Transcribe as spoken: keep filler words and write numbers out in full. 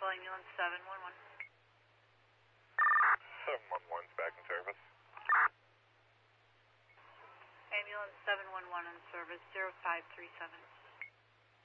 Medical ambulance seven one one. seven one one's back in service. Ambulance seven one one in service, zero five three seven.